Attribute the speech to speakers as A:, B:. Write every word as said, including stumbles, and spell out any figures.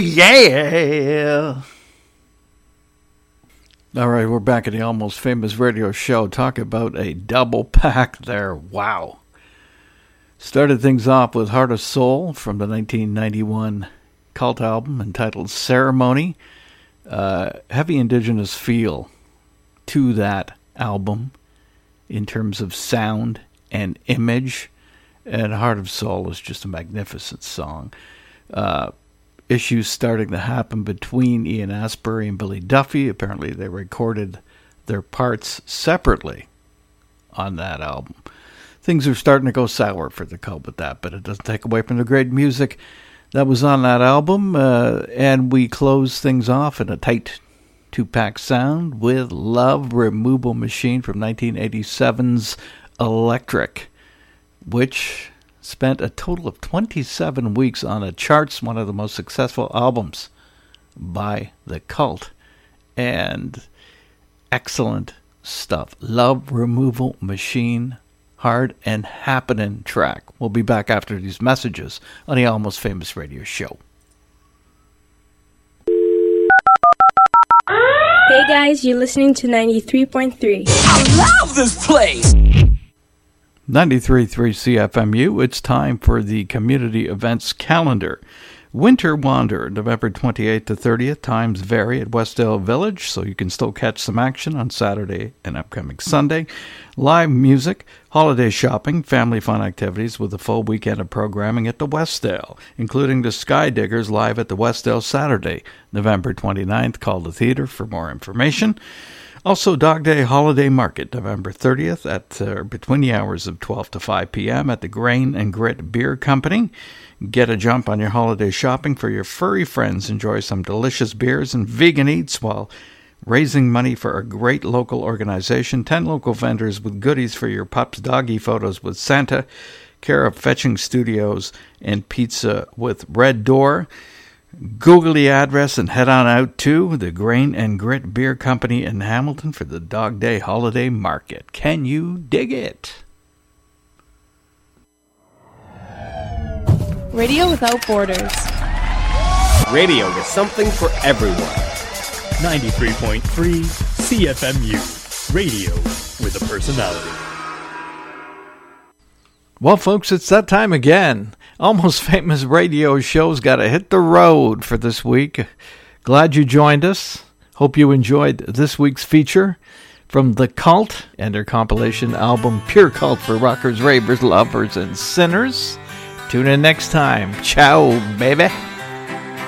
A: yeah! All right, we're back at the Almost Famous Radio Show. Talk about a double pack there. Wow. Started things off with Heart of Soul from the nineteen ninety-one Cult album entitled Ceremony. Uh, heavy indigenous feel to that album in terms of sound and image. And Heart of Soul is just a magnificent song. Uh, issues starting to happen between Ian Astbury and Billy Duffy. Apparently they recorded their parts separately on that album. Things are starting to go sour for the Cult with that, but it doesn't take away from the great music that was on that album. Uh, and we close things off in a tight two-pack sound with Love Removal Machine from nineteen eighty-seven's Electric, which spent a total of twenty-seven weeks on the charts, one of the most successful albums by the Cult. And excellent stuff. Love Removal Machine, hard and happening track. We'll be back after these messages on the Almost Famous Radio Show.
B: Hey guys, you're listening to ninety-three point three.
C: I love this place!
A: ninety-three point three C F M U, it's time for the community events calendar. Winter Wander, November twenty-eighth to thirtieth. Times vary at Westdale Village, so you can still catch some action on Saturday and upcoming Sunday. Live music, holiday shopping, family fun activities with a full weekend of programming at the Westdale, including the Sky Diggers live at the Westdale Saturday, November twenty-ninth. Call the theater for more information. Also, Dog Day Holiday Market, November thirtieth, at uh, between the hours of twelve to five p.m. at the Grain and Grit Beer Company. Get a jump on your holiday shopping for your furry friends. Enjoy some delicious beers and vegan eats while raising money for a great local organization. Ten local vendors with goodies for your pups, doggy photos with Santa, care of Fetching Studios, and pizza with Red Door. Google the address and head on out to the Grain and Grit Beer Company in Hamilton for the Dog Day Holiday Market. Can you dig it?
D: Radio without borders.
E: Radio with something for everyone.
F: ninety-three point three C F M U. Radio with a personality.
A: Well, folks, it's that time again. Almost Famous Radio Show's got to hit the road for this week. Glad you joined us. Hope you enjoyed this week's feature from The Cult and their compilation album Pure Cult for Rockers, Ravers, Lovers, and Sinners. Tune in next time. Ciao, baby.